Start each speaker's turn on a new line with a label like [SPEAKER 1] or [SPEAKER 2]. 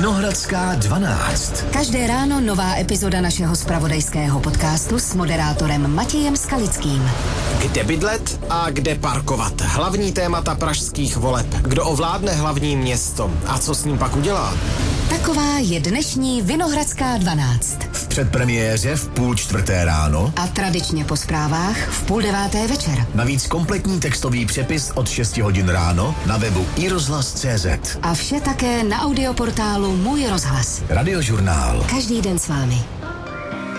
[SPEAKER 1] Vinohradská 12.
[SPEAKER 2] Každé ráno nová epizoda našeho zpravodajského podcastu s moderátorem Matějem Skalickým.
[SPEAKER 3] Kde bydlet a kde parkovat? Hlavní témata pražských voleb. Kdo ovládne hlavní město a co s ním pak udělá?
[SPEAKER 2] Taková je dnešní Vinohradská 12.
[SPEAKER 1] V předpremiéře v 3:30 ráno
[SPEAKER 2] A tradičně po zprávách v 8:30 večer.
[SPEAKER 1] navíc kompletní textový přepis od 6 hodin ráno na webu iRozhlas.cz.
[SPEAKER 2] A vše také na audioportálu Můj rozhlas.
[SPEAKER 1] Radiožurnál.
[SPEAKER 2] Každý den s vámi.